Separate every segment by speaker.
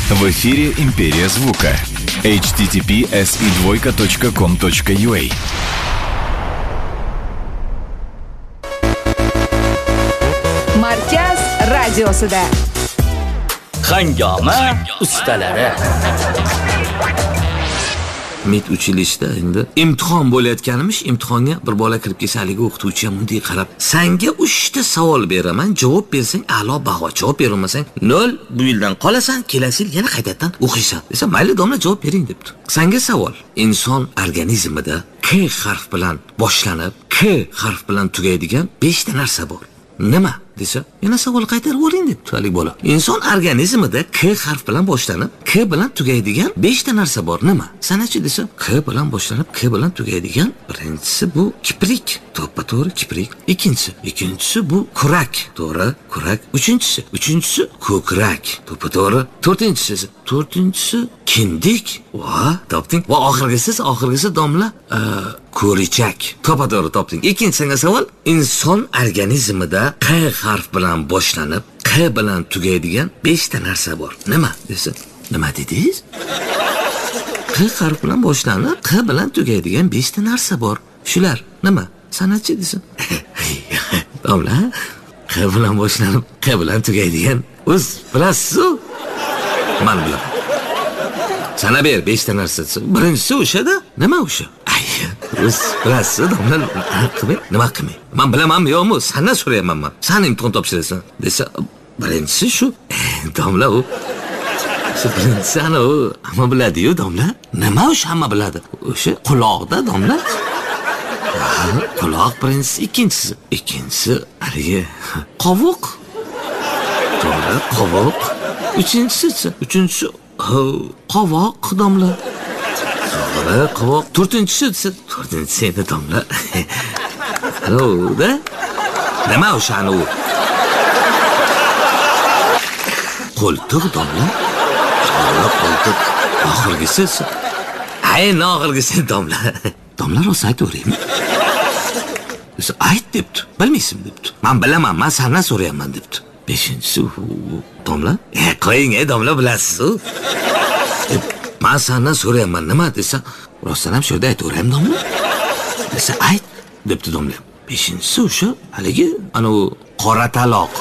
Speaker 1: В эфире «Империя звука». https://com.ua.
Speaker 2: Markaz radiosida
Speaker 3: Hangoma ustalari. Mit uchilishda endi imtihon bo'layotganimiz, imtihonga bir bola kirib kelsa, haligi o'qituvchi ham bunday qarab, "Senga 3 ta savol beraman, javob bersang a'lo baho, javob berolmasang 0, bu yildan qolasan, kelasi yil yana qaytadan o'qiysan." desa, "Mayli domla, javob bering" debdi. Senga savol: inson organizmida K harf bilan boshlanib, K harf bilan tugaydigan 5 ta narsa bor. Nima desa, yana savol qaytarib o'ring debdi hali bola. Inson organizmida K harf bilan boshlanib, K bilan tugaydigan 5 ta narsa bor. Nima? Sanachi desa, K bilan boshlanib, K bilan tugaydigan birinchisi bu kiprik, to'ppa-to'g'ri kiprik. Ikkinchisi bu kurak, to'g'ri, kurak. Uchinchisi ko'krak, to'ppa-to'g'ri. To'rtinchisi kindik. Va, topding. Va oxirgisi domla, ko'richak. To'ppa-to'g'ri topding. Ikkinchi savol, inson organizmida Q harf bilan boshlanib, Q bilan tugaydigan 5 ta narsa bor. Nima desa, nima dedingiz? Q harf bilan boshlanib, Q bilan tugaydigan 5 ta narsa bor. Shular nima? Sanatchi desa. Domla, Q bilan boshlanib, Q bilan tugaydigan o'z bilasiz-ku. Men bilaman. Sana ber 5 ta narsa. Birinchisi o'sha-da. Nima o'sha? O'z bilasiz, domla. Nima qilmay? Men bilamanmi yo'qmi? Sendan so'rayapman men. Sen imtihon topshirasan desa, birinchisi shu. Domla u. Shu birinchisi ana u, hamma biladi-yu, domla. Nima o'sha hamma biladi? O'sha quloqda, domla. Quloq birinchisi, ikkinchisi haligi qovoq. To'g'ri, qovoq. Uchinchisi qovoq, domla. To'g'ri, qovoq. To'rtinchisi edi, domla. Alo-da. Nima o'sha anu? Qo'ltiq, domla. Qo'ltiq. Oxirgisi. Ayni oxirgisi, domla. Domla rosa aytaveraymi? Desa, ayt debdi. Bilmaysan debdi. Men bilaman, men sendan so'rayapman debdi. Beshinchisi domla. Qo'ying, domla, bilasiz-ku. Men sendan so'rayapman, nima desa, rostdan ham shunda aytaveraymi, domla? Desa, ayt debdi domla. Beshinchisi o'sha haligi ana u qora taloq.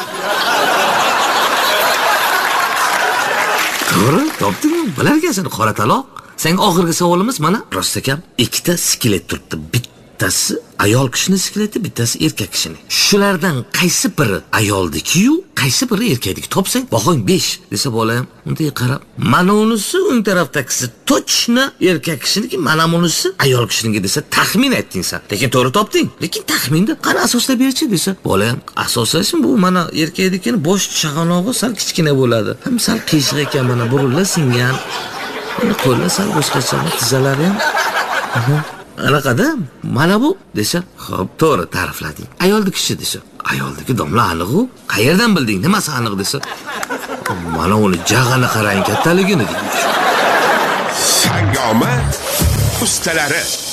Speaker 3: To'g'ri, topdingmi? Bilar ekansan qora taloq. Senga oxirgi savolimiz mana, rostakam 2 ta skelet turibdi. Bittasi ayol kishining skeleti, bittasi erkak kishining. Shulardan qaysi biri ayoldiki-yu, qaysi biri erkakniki? Topsang, bahong 5 desa bola ham unday qarab, mana unisi o'ng tarafdagisi точно erkak kishiniki, mana bunisi ayol kishiniki desa, taxmin aytding sen. Lekin to'g'ri topding. Lekin taxminda qani asoslab berchi desa, bola ham asoslashim bu mana erkaknikini bosh chaqanog'i sal kichkina bo'ladi. Ham sal qiyshiq ekan, mana burunlar singan. Mana qo'llar sal boshqacha, tizzalari ham. Anaqada mana bu desa, xo'p, to'g'ri ta'riflading. Ayolning kishi desa, ayolniki domla aniq-ku. Qayerdan bilding? Nimasi aniq desa, mana uni jag'ini qarang, kattaligini deydi.
Speaker 4: Hangoma ustalari.